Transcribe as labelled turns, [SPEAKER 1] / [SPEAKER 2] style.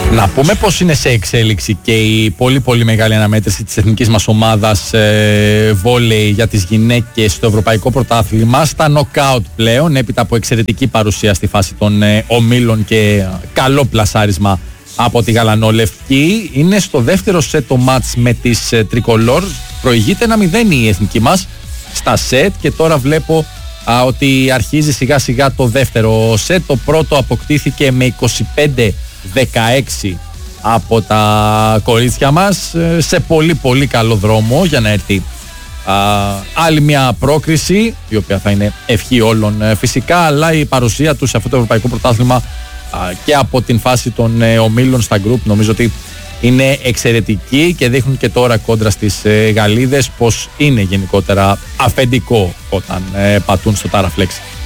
[SPEAKER 1] Να πούμε πως είναι σε εξέλιξη και η πολύ πολύ μεγάλη αναμέτρηση της εθνικής μας ομάδας βόλεϊ για τις γυναίκες στο Ευρωπαϊκό Πρωτάθλημα στα νοκάουτ πλέον, έπειτα από εξαιρετική παρουσία στη φάση των ομίλων και καλό πλασάρισμα από τη Γαλανόλευκη. Είναι στο δεύτερο σετ το μάτς με τις Τρικολόρ, προηγείται 1-0 η εθνική μας στα σετ και τώρα βλέπω ότι αρχίζει σιγά σιγά το δεύτερο σετ. Το πρώτο αποκτήθηκε με 25-16 από τα κορίτσια μας, σε πολύ πολύ καλό δρόμο για να έρθει άλλη μια πρόκριση, η οποία θα είναι ευχή όλων φυσικά, αλλά η παρουσία τους σε αυτό το Ευρωπαϊκό Πρωτάθλημα και από την φάση των ομίλων στα γκρουπ νομίζω ότι είναι εξαιρετική και δείχνουν και τώρα κόντρα στις Γαλλίδες πως είναι γενικότερα αφεντικό όταν πατούν στο ταραφλέξι.